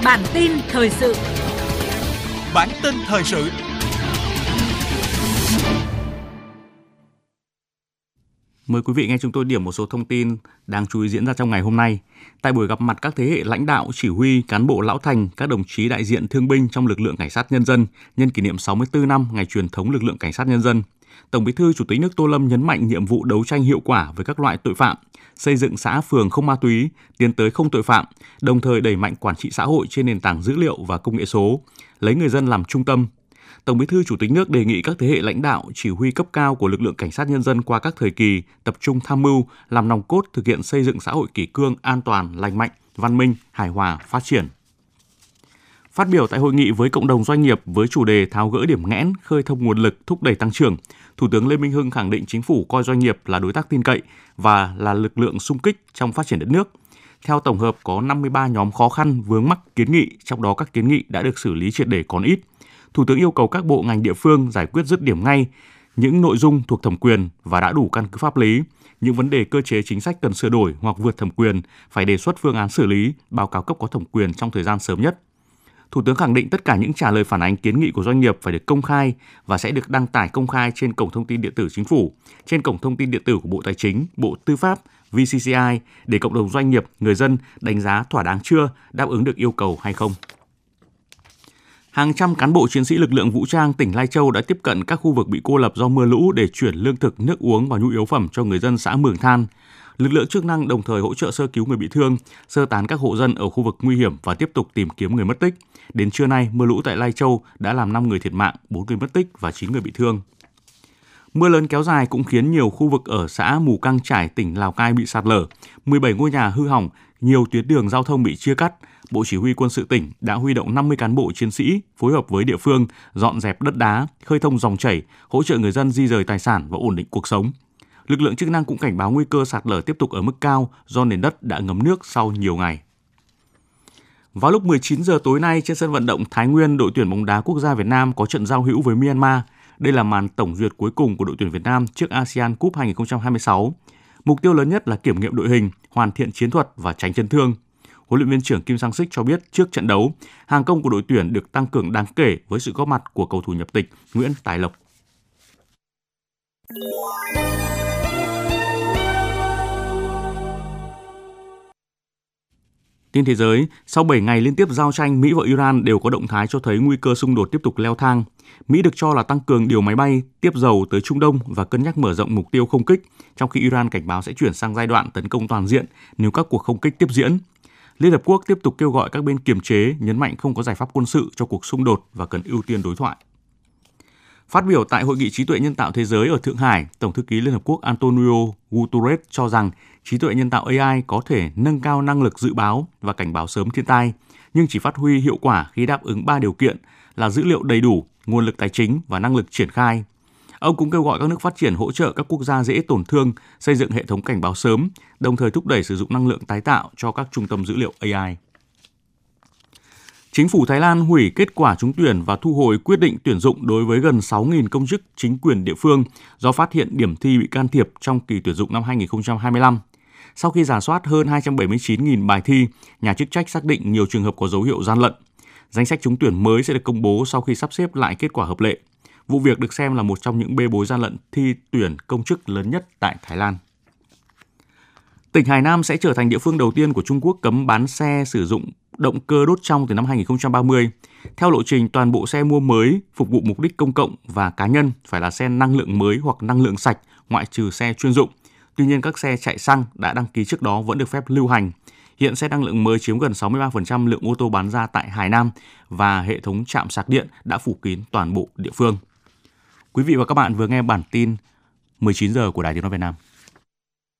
Bản tin thời sự. Bản tin thời sự. Mời quý vị nghe chúng tôi điểm một số thông tin đáng chú ý diễn ra trong ngày hôm nay. Tại buổi gặp mặt các thế hệ lãnh đạo, chỉ huy, cán bộ lão thành, các đồng chí đại diện thương binh trong lực lượng cảnh sát nhân dân nhân kỷ niệm 64 năm ngày truyền thống lực lượng cảnh sát nhân dân, Tổng Bí thư Chủ tịch nước Tô Lâm nhấn mạnh nhiệm vụ đấu tranh hiệu quả với các loại tội phạm, xây dựng xã phường không ma túy, tiến tới không tội phạm, đồng thời đẩy mạnh quản trị xã hội trên nền tảng dữ liệu và công nghệ số, lấy người dân làm trung tâm. Tổng Bí thư Chủ tịch nước đề nghị các thế hệ lãnh đạo, chỉ huy cấp cao của lực lượng cảnh sát nhân dân qua các thời kỳ tập trung tham mưu, làm nòng cốt thực hiện xây dựng xã hội kỷ cương, an toàn, lành mạnh, văn minh, hài hòa, phát triển. Phát biểu tại hội nghị với cộng đồng doanh nghiệp với chủ đề tháo gỡ điểm nghẽn, khơi thông nguồn lực, thúc đẩy tăng trưởng, Thủ tướng Lê Minh Hưng khẳng định chính phủ coi doanh nghiệp là đối tác tin cậy và là lực lượng xung kích trong phát triển đất nước. Theo tổng hợp có 53 nhóm khó khăn, vướng mắc, kiến nghị, trong đó các kiến nghị đã được xử lý triệt để còn ít. Thủ tướng yêu cầu các bộ ngành địa phương giải quyết dứt điểm ngay những nội dung thuộc thẩm quyền và đã đủ căn cứ pháp lý. Những vấn đề cơ chế chính sách cần sửa đổi hoặc vượt thẩm quyền phải đề xuất phương án xử lý, báo cáo cấp có thẩm quyền trong thời gian sớm nhất. Thủ tướng khẳng định tất cả những trả lời phản ánh kiến nghị của doanh nghiệp phải được công khai và sẽ được đăng tải công khai trên cổng thông tin điện tử Chính phủ, trên cổng thông tin điện tử của Bộ Tài chính, Bộ Tư pháp, VCCI để cộng đồng doanh nghiệp, người dân đánh giá thỏa đáng chưa, đáp ứng được yêu cầu hay không. Hàng trăm cán bộ chiến sĩ lực lượng vũ trang tỉnh Lai Châu đã tiếp cận các khu vực bị cô lập do mưa lũ để chuyển lương thực, nước uống và nhu yếu phẩm cho người dân xã Mường Than. Lực lượng chức năng đồng thời hỗ trợ sơ cứu người bị thương, sơ tán các hộ dân ở khu vực nguy hiểm và tiếp tục tìm kiếm người mất tích. Đến trưa nay, mưa lũ tại Lai Châu đã làm 5 người thiệt mạng, 4 người mất tích và 9 người bị thương. Mưa lớn kéo dài cũng khiến nhiều khu vực ở xã Mù Căng Chải, tỉnh Lào Cai bị sạt lở, 17 ngôi nhà hư hỏng, nhiều tuyến đường giao thông bị chia cắt. Bộ Chỉ huy Quân sự tỉnh đã huy động 50 cán bộ chiến sĩ phối hợp với địa phương dọn dẹp đất đá, khơi thông dòng chảy, hỗ trợ người dân di rời tài sản và ổn định cuộc sống. Lực lượng chức năng cũng cảnh báo nguy cơ sạt lở tiếp tục ở mức cao do nền đất đã ngấm nước sau nhiều ngày. Vào lúc 19 giờ tối nay trên sân vận động Thái Nguyên, đội tuyển bóng đá quốc gia Việt Nam có trận giao hữu với Myanmar. Đây là màn tổng duyệt cuối cùng của đội tuyển Việt Nam trước ASEAN Cup 2026. Mục tiêu lớn nhất là kiểm nghiệm đội hình, hoàn thiện chiến thuật và tránh chấn thương. Huấn luyện viên trưởng Kim Sang-sik cho biết trước trận đấu, hàng công của đội tuyển được tăng cường đáng kể với sự góp mặt của cầu thủ nhập tịch Nguyễn Tài Lộc. Tin thế giới, sau 7 ngày liên tiếp giao tranh, Mỹ và Iran đều có động thái cho thấy nguy cơ xung đột tiếp tục leo thang. Mỹ được cho là tăng cường điều máy bay, tiếp dầu tới Trung Đông và cân nhắc mở rộng mục tiêu không kích, trong khi Iran cảnh báo sẽ chuyển sang giai đoạn tấn công toàn diện nếu các cuộc không kích tiếp diễn. Liên Hợp Quốc tiếp tục kêu gọi các bên kiềm chế, nhấn mạnh không có giải pháp quân sự cho cuộc xung đột và cần ưu tiên đối thoại. Phát biểu tại Hội nghị trí tuệ nhân tạo thế giới ở Thượng Hải, Tổng thư ký Liên Hợp Quốc Antonio Guterres cho rằng trí tuệ nhân tạo AI có thể nâng cao năng lực dự báo và cảnh báo sớm thiên tai, nhưng chỉ phát huy hiệu quả khi đáp ứng 3 điều kiện là dữ liệu đầy đủ, nguồn lực tài chính và năng lực triển khai. Ông cũng kêu gọi các nước phát triển hỗ trợ các quốc gia dễ tổn thương, xây dựng hệ thống cảnh báo sớm, đồng thời thúc đẩy sử dụng năng lượng tái tạo cho các trung tâm dữ liệu AI. Chính phủ Thái Lan hủy kết quả trúng tuyển và thu hồi quyết định tuyển dụng đối với gần 6.000 công chức chính quyền địa phương do phát hiện điểm thi bị can thiệp trong kỳ tuyển dụng năm 2025. Sau khi rà soát hơn 279.000 bài thi, nhà chức trách xác định nhiều trường hợp có dấu hiệu gian lận. Danh sách trúng tuyển mới sẽ được công bố sau khi sắp xếp lại kết quả hợp lệ. Vụ việc được xem là một trong những bê bối gian lận thi tuyển công chức lớn nhất tại Thái Lan. Tỉnh Hải Nam sẽ trở thành địa phương đầu tiên của Trung Quốc cấm bán xe sử dụng động cơ đốt trong từ năm 2030. Theo lộ trình, toàn bộ xe mua mới phục vụ mục đích công cộng và cá nhân phải là xe năng lượng mới hoặc năng lượng sạch, ngoại trừ xe chuyên dụng. Tuy nhiên, các xe chạy xăng đã đăng ký trước đó vẫn được phép lưu hành. Hiện xe năng lượng mới chiếm gần 63% lượng ô tô bán ra tại Hải Nam và hệ thống trạm sạc điện đã phủ kín toàn bộ địa phương. Quý vị và các bạn vừa nghe bản tin 19 giờ của Đài Tiếng nói Việt Nam.